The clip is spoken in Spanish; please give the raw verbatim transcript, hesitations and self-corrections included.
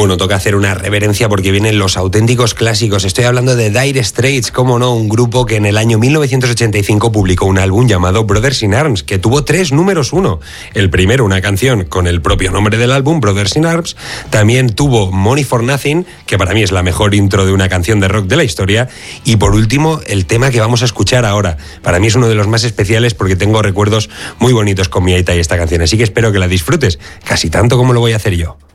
Bueno, toca hacer una reverencia porque vienen los auténticos clásicos. Estoy hablando de Dire Straits, cómo no, un grupo que en el año mil novecientos ochenta y cinco publicó un álbum llamado Brothers in Arms, que tuvo tres números uno. El primero, una canción con el propio nombre del álbum, Brothers in Arms. También tuvo Money for Nothing, que para mí es la mejor intro de una canción de rock de la historia. Y por último, el tema que vamos a escuchar ahora. Para mí es uno de los más especiales porque tengo recuerdos muy bonitos con mi aita y esta canción. Así que espero que la disfrutes, casi tanto como lo voy a hacer yo.